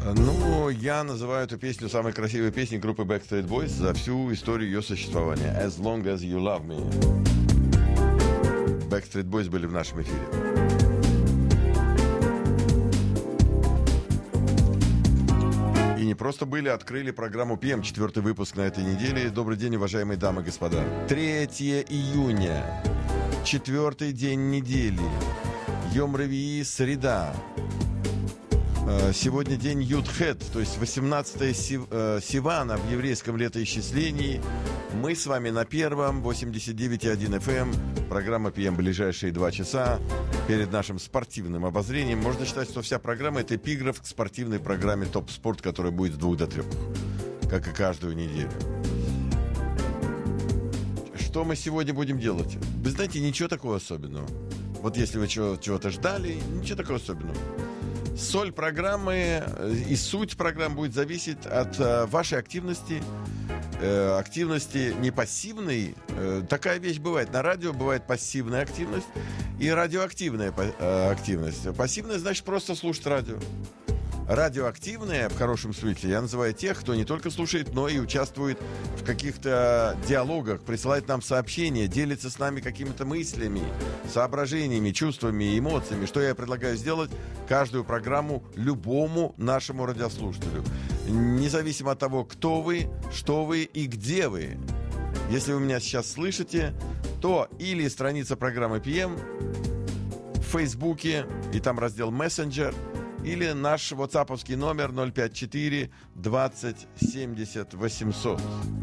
Ну, я называю эту песню самой красивой песней группы Backstreet Boys за всю историю ее существования. As long as you love me. Backstreet Boys были в нашем эфире. И не просто были, открыли программу PM, 4-й выпуск на этой неделе. Добрый день, уважаемые дамы и господа. 3 июня, 4-й день недели. Йом Ревии, среда. Сегодня день Юд-Хет, то есть 18-е Сивана в еврейском летоисчислении. Мы с вами на первом, 89,1 FM. Программа PM ближайшие 2 часа. Перед нашим спортивным обозрением можно считать, что вся программа — это эпиграф к спортивной программе «Топ Спорт», которая будет с 2 до 3, как и каждую неделю. Что мы сегодня будем делать? Вы знаете, ничего такого особенного. Вот если вы чего-то ждали, ничего такого особенного. Соль программы и суть программы будет зависеть от вашей активности. Активности не пассивной. Такая вещь бывает. На радио бывает пассивная активность и радиоактивная активность. Пассивная значит просто слушать радио. Радиоактивные, в хорошем смысле, я называю тех, кто не только слушает, но и участвует в каких-то диалогах, присылает нам сообщения, делится с нами какими-то мыслями, соображениями, чувствами, эмоциями. Что я предлагаю сделать? Каждую программу любому нашему радиослушателю. Независимо от того, кто вы, что вы и где вы. Если вы меня сейчас слышите, то или страница программы PM в Фейсбуке, и там раздел «Мессенджер», или наш ватсаповский номер 054 20 70 800.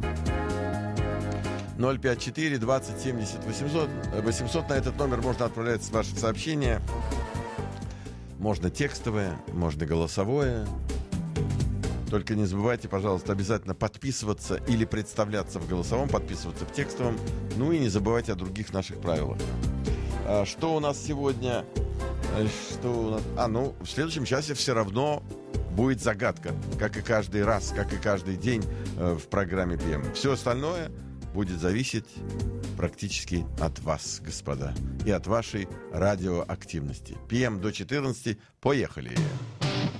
054 20 70 800. На этот номер можно отправлять ваши сообщения. Можно текстовое, можно голосовое. Только не забывайте, пожалуйста, обязательно подписываться или представляться в голосовом, подписываться в текстовом. Ну и не забывайте о других наших правилах. Что у нас сегодня... в следующем часе все равно будет загадка, как и каждый раз, как и каждый день в программе PM. Все остальное будет зависеть практически от вас, господа, и от вашей радиоактивности. PM до 14. Поехали!